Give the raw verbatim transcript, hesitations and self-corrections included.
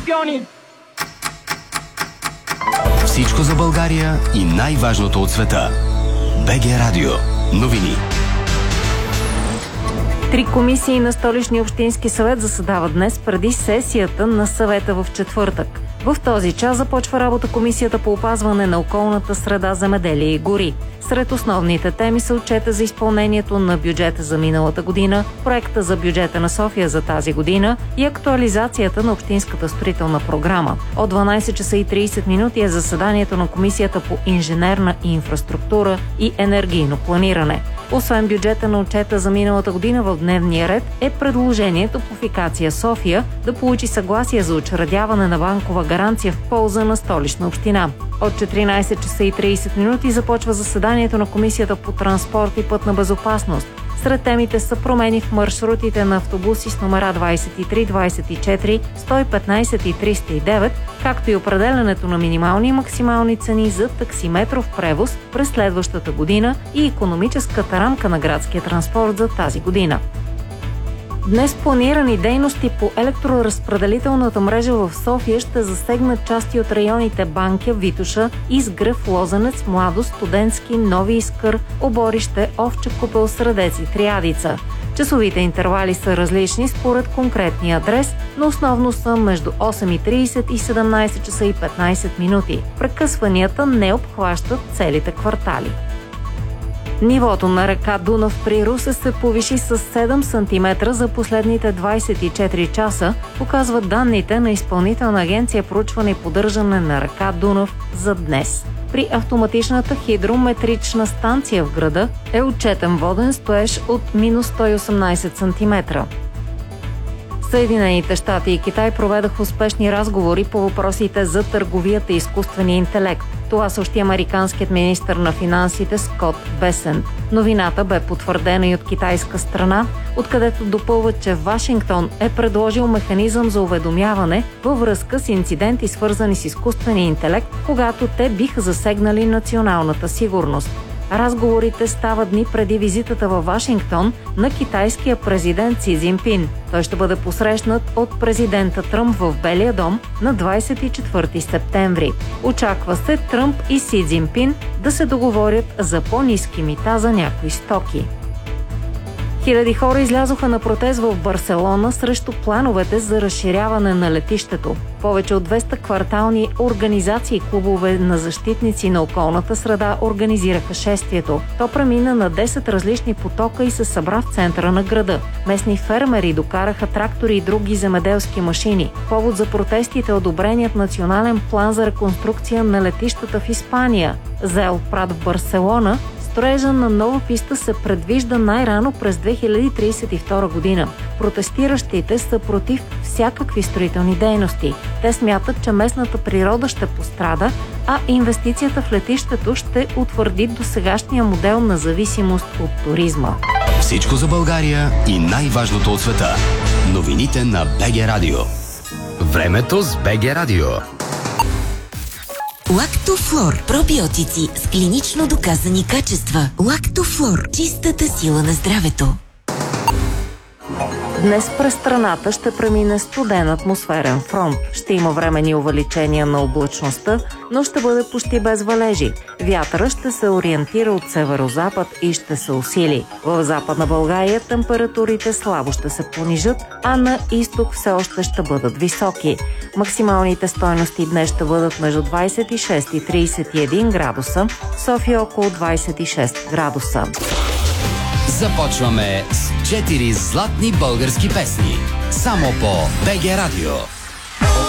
шампиони! Всичко за България и най-важното от света. БГ Радио. Новини. Три комисии на Столичния общински съвет заседават днес преди сесията на съвета в четвъртък. В този час започва работа Комисията по опазване на околната среда, земеделие и гори. Сред основните теми са отчета за изпълнението на бюджета за миналата година, проекта за бюджета на София за тази година и актуализацията на общинската строителна програма. От дванайсет часа и трийсет минути е заседанието на Комисията по инженерна инфраструктура и енергийно планиране. Освен бюджета на отчета за миналата година, в дневния ред е предложението Топлофикация София да получи съгласие за учредяване на банкова гаранция в полза на Столична община. От четиринайсет часа и трийсет минути започва заседанието на Комисията по транспорт и пътна безопасност. Сред темите са промени в маршрутите на автобуси с номера двайсет и три, двайсет и четири, сто и петнайсет и триста и девет, както и определянето на минимални и максимални цени за таксиметров превоз през следващата година и икономическата рамка на градския транспорт за тази година. Днес планирани дейности по електроразпределителната мрежа в София ще засегнат части от районите Банкя, Витоша, Изгрев, Лозенец, Младост, Студентски, Нови Искър, Оборище, Овча купел, Средец и Триадица. Часовите интервали са различни според конкретния адрес, но основно са между осем и трийсет и седемнайсет часа и петнайсет минути. Прекъсванията не обхващат целите квартали. Нивото на река Дунав при Русе се повиши с седем сантиметра за последните двайсет и четири часа, показват данните на Изпълнителна агенция проучване и поддържане на река Дунав за днес. При автоматичната хидрометрична станция в града е отчетен воден стоеж от минус сто и осемнайсет сантиметра. Съединените щати и Китай проведаха успешни разговори по въпросите за търговията и изкуствения интелект. Това съобщи американският министър на финансите Скот Бесент. Новината бе потвърдена и от китайска страна, откъдето допълват, че Вашингтон е предложил механизъм за уведомяване във връзка с инциденти, свързани с изкуствения интелект, когато те биха засегнали националната сигурност. Разговорите стават дни преди визитата във Вашингтон на китайския президент Си Цзинпин. Той ще бъде посрещнат от президента Тръмп в Белия дом на двайсет и четвърти септември. Очаква се Тръмп и Си Цзинпин да се договорят за по-ниски мита за някои стоки. Хиляди хора излязоха на протест в Барселона срещу плановете за разширяване на летището. Повече от двеста квартални организации и клубове на защитници на околната среда организираха шествието. То премина на десет различни потока и се събра в центъра на града. Местни фермери докараха трактори и други земеделски машини. Повод за протестите е одобреният национален план за реконструкция на летищата в Испания. За Ел Прат в Барселона строежа на нова писта се предвижда най-рано през две хиляди трийсет и втора година. Протестиращите са против всякакви строителни дейности. Те смятат, че местната природа ще пострада, а инвестицията в летището ще утвърди досегашния модел на зависимост от туризма. Всичко за България и най-важното от света. Новините на БГ Радио. Времето с БГ Радио. Лактофлор. Пробиотици с клинично доказани качества. Лактофлор. Чистата сила на здравето. Днес през страната ще премине студен атмосферен фронт. Ще има временни увеличения на облачността, но ще бъде почти без валежи. Вятъра ще се ориентира от северозапад и ще се усили. В Западна България температурите слабо ще се понижат, а на изток все още ще бъдат високи. Максималните стойности днес ще бъдат между двайсет и шест и трийсет и един градуса, София около двайсет и шест градуса. Започваме с четири златни български песни. Само по БГ Радио.